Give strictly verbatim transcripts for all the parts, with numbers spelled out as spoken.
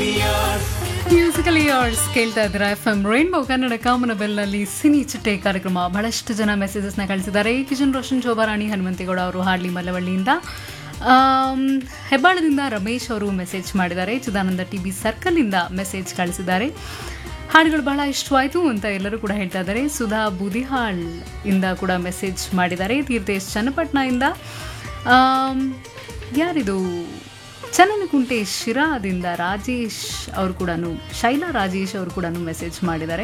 Musical years ಕೇಳ್ತಾ ಇದ್ದೀರಾ F M rainbow Kannada ಕಾಮನ ಬೆಲ್ನಲ್ಲಿ cine ಚಿಟ್ಟೆ ಕಾರ್ಯಕ್ರಮ. ಬಹಳಷ್ಟು ಜನ ಮೆಸೇಜಸ್ನ ಕಳಿಸಿದ್ದಾರೆ. ಕಿಶನ್ ರೋಷನ್, ಶೋಭಾರಾಣಿ, ಹನುಮಂತೇಗೌಡ ಅವರು ಹಾಡ್ಲಿ ಮಲ್ಲವಳ್ಳಿಯಿಂದ, ಹೆಬ್ಬಾಳದಿಂದ ರಮೇಶ್ ಅವರು ಮೆಸೇಜ್ ಮಾಡಿದ್ದಾರೆ. ಚಿದಾನಂದ ಟಿ ಬಿ ಸರ್ಕಲ್ನಿಂದ ಮೆಸೇಜ್ ಕಳಿಸಿದ್ದಾರೆ. ಹಾಡುಗಳು ಬಹಳ ಇಷ್ಟವಾಯಿತು ಅಂತ ಎಲ್ಲರೂ ಕೂಡ ಹೇಳ್ತಾ ಇದ್ದಾರೆ. ಸುಧಾ ಬೂದಿಹಾಳ್ ಇಂದ ಕೂಡ ಮೆಸೇಜ್ ಮಾಡಿದ್ದಾರೆ. ತೀರ್ಥೇಶ್ ಚನ್ನಪಟ್ಟಣ ಇಂದ, ಯಾರಿದು ಚನ್ನನಕುಂಟೆ ಶಿರಾದಿಂದ ರಾಜೇಶ್ ಅವರು ಕೂಡ, ಶೈಲಾ ರಾಜೇಶ್ ಅವರು ಕೂಡ ಮೆಸೇಜ್ ಮಾಡಿದ್ದಾರೆ.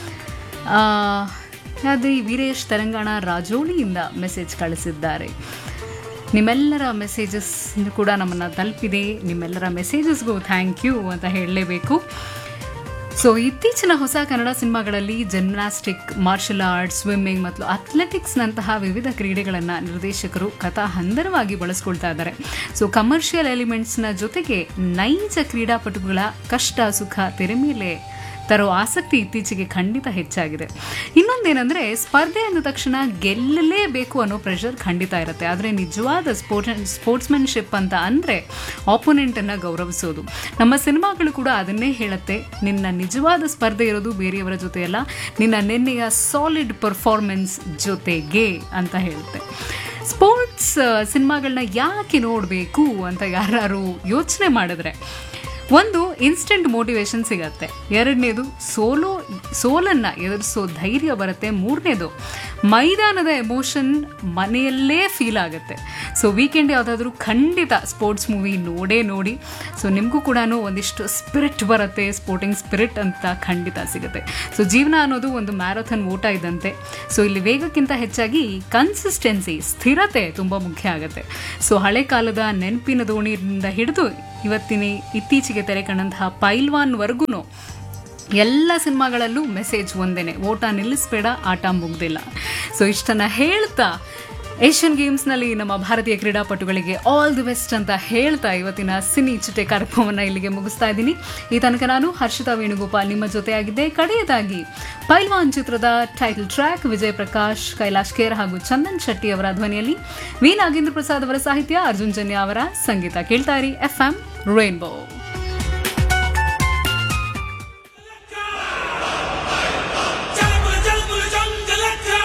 ಅದೇ ವೀರೇಶ್ ತೆಲಂಗಾಣ ರಾಜೋಳಿಯಿಂದ ಮೆಸೇಜ್ ಕಳಿಸಿದ್ದಾರೆ. ನಿಮ್ಮೆಲ್ಲರ ಮೆಸೇಜಸ್ ಕೂಡ ನಮ್ಮನ್ನು ತಲುಪಿದೆ. ನಿಮ್ಮೆಲ್ಲರ ಮೆಸೇಜಸ್ಗೂ ಥ್ಯಾಂಕ್ ಯು ಅಂತ ಹೇಳಲೇಬೇಕು. ಸೊ ಇತ್ತೀಚಿನ ಹೊಸ ಕನ್ನಡ ಸಿನಿಮಾಗಳಲ್ಲಿ ಜಿಮ್ನಾಸ್ಟಿಕ್, ಮಾರ್ಷಲ್ ಆರ್ಟ್ಸ್, ಸ್ವಿಮ್ಮಿಂಗ್ ಮತ್ತು ಅಥ್ಲೆಟಿಕ್ಸ್ನಂತಹ ವಿವಿಧ ಕ್ರೀಡೆಗಳನ್ನು ನಿರ್ದೇಶಕರು ಕಥಾ ಹಂದರವಾಗಿ ಬಳಸ್ಕೊಳ್ತಾ ಇದ್ದಾರೆ. ಸೊ ಕಮರ್ಷಿಯಲ್ ಎಲಿಮೆಂಟ್ಸ್ನ ಜೊತೆಗೆ ನೈಜ ಕ್ರೀಡಾಪಟುಗಳ ಕಷ್ಟ ಸುಖ ತೆರೆ ಮೇಲೆ ತರೋ ಆಸಕ್ತಿ ಇತ್ತೀಚೆಗೆ ಖಂಡಿತ ಹೆಚ್ಚಾಗಿದೆ. ಇನ್ನೊಂದೇನೆಂದರೆ, ಸ್ಪರ್ಧೆ ಅಂದ ತಕ್ಷಣ ಗೆಲ್ಲಲೇಬೇಕು ಅನ್ನೋ ಪ್ರೆಷರ್ ಖಂಡಿತ ಇರುತ್ತೆ. ಆದರೆ ನಿಜವಾದ ಸ್ಪೋರ್ಟ್ ಸ್ಪೋರ್ಟ್ಸ್ಮನ್ಶಿಪ್ ಅಂತ ಅಂದರೆ ಆಪೋನೆಂಟನ್ನು ಗೌರವಿಸೋದು. ನಮ್ಮ ಸಿನಿಮಾಗಳು ಕೂಡ ಅದನ್ನೇ ಹೇಳುತ್ತೆ. ನಿನ್ನ ನಿಜವಾದ ಸ್ಪರ್ಧೆ ಇರೋದು ಬೇರೆಯವರ ಜೊತೆಯಲ್ಲ, ನಿನ್ನ ನಿನ್ನೆಯ ಸಾಲಿಡ್ ಪರ್ಫಾರ್ಮೆನ್ಸ್ ಜೊತೆಗೆ ಅಂತ ಹೇಳುತ್ತೆ. ಸ್ಪೋರ್ಟ್ಸ್ ಸಿನಿಮಾಗಳನ್ನ ಯಾಕೆ ನೋಡಬೇಕು ಅಂತ ಯಾರು ಯೋಚನೆ ಮಾಡಿದ್ರೆ, ಒಂದು ಇನ್ಸ್ಟೆಂಟ್ ಮೋಟಿವೇಶನ್ ಸಿಗತ್ತೆ, ಎರಡನೇದು ಸೋಲೋ ಸೋಲನ್ನು ಎದುರಿಸೋ ಧೈರ್ಯ ಬರುತ್ತೆ, ಮೂರನೇದು ಮೈದಾನದ ಎಮೋಷನ್ ಮನೆಯಲ್ಲೇ ಫೀಲ್ ಆಗುತ್ತೆ. ಸೊ ವೀಕೆಂಡ್ ಯಾವುದಾದ್ರೂ ಖಂಡಿತ ಸ್ಪೋರ್ಟ್ಸ್ ಮೂವಿ ನೋಡೇ ನೋಡಿ. ಸೊ ನಿಮಗೂ ಕೂಡ ಒಂದಿಷ್ಟು ಸ್ಪಿರಿಟ್ ಬರುತ್ತೆ, ಸ್ಪೋರ್ಟಿಂಗ್ ಸ್ಪಿರಿಟ್ ಅಂತ ಖಂಡಿತ ಸಿಗುತ್ತೆ. ಸೊ ಜೀವನ ಅನ್ನೋದು ಒಂದು ಮ್ಯಾರಥಾನ್ ಓಟ ಇದ್ದಂತೆ. ಸೊ ಇಲ್ಲಿ ವೇಗಕ್ಕಿಂತ ಹೆಚ್ಚಾಗಿ ಕನ್ಸಿಸ್ಟೆನ್ಸಿ, ಸ್ಥಿರತೆ ತುಂಬ ಮುಖ್ಯ ಆಗುತ್ತೆ. ಸೊ ಹಳೆ ಕಾಲದ ನೆನಪಿನ ದೋಣಿಯಿಂದ ಹಿಡಿದು ಇವತ್ತಿನ ಇತ್ತೀಚೆಗೆ ತೆರೆ ಕಂಡಂತಹ ಪೈಲ್ವಾನ್ವರೆಗೂ ಎಲ್ಲ ಸಿನಿಮಾಗಳಲ್ಲೂ ಮೆಸೇಜ್ ಒಂದೇನೆ, ಓಟ ನಿಲ್ಲಿಸಬೇಡ, ಆಟ ಮುಗ್ದಿಲ್ಲ. ಸೊ ಇಷ್ಟನ್ನು ಹೇಳ್ತಾ ಏಷ್ಯನ್ ಗೇಮ್ಸ್ನಲ್ಲಿ ನಮ್ಮ ಭಾರತೀಯ ಕ್ರೀಡಾಪಟುಗಳಿಗೆ ಆಲ್ ದಿ ಬೆಸ್ಟ್ ಅಂತ ಹೇಳ್ತಾ ಇವತ್ತಿನ ಸಿನಿ ಚಿಟ್ಟೆ ಕಾರ್ಯಕ್ರಮವನ್ನು ಇಲ್ಲಿಗೆ ಮುಗಿಸ್ತಾ ಇದ್ದೀನಿ. ಈ ತನಕ ನಾನು ಹರ್ಷಿತಾ ವೇಣುಗೋಪಾಲ್ ನಿಮ್ಮ ಜೊತೆಯಾಗಿದ್ದೆ. ಕಡೆಯದಾಗಿ ಪೈಲ್ವಾನ್ ಚಿತ್ರದ ಟೈಟಲ್ ಟ್ರ್ಯಾಕ್ ವಿಜಯ್ ಪ್ರಕಾಶ್, ಕೈಲಾಶ್ ಖೇರ್ ಹಾಗೂ ಚಂದನ್ ಶೆಟ್ಟಿ ಅವರ ಧ್ವನಿಯಲ್ಲಿ, ವಿ ನಾಗೇಂದ್ರ ಪ್ರಸಾದ್ ಅವರ ಸಾಹಿತ್ಯ, ಅರ್ಜುನ್ ಜನ್ಯ ಅವರ ಸಂಗೀತ. ಕೇಳ್ತಾ ಇರಿ ಎಫ್ ಎಂ ರೈನ್ಬೋ.